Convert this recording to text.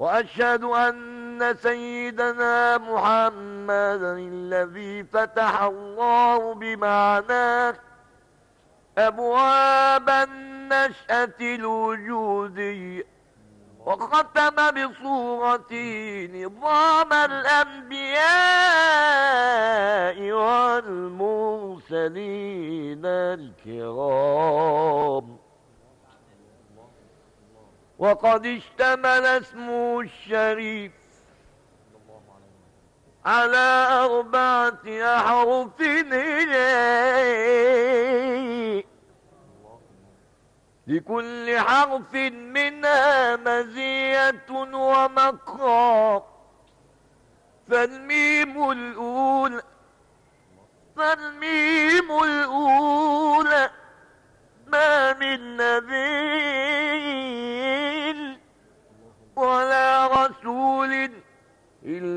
وأشهد أن سيدنا محمدا الذي فتح الله بمعناه أبواب النشأة الوجودية، وختم بصورته نظام الأنبياء والمرسلين الكرام. وقد اشتمل اسمه الشريف على 4 أحرف هجائية، لكل حرف منها مزية ومقام. فالميم الأولى ما من نبي ولا رسول إلا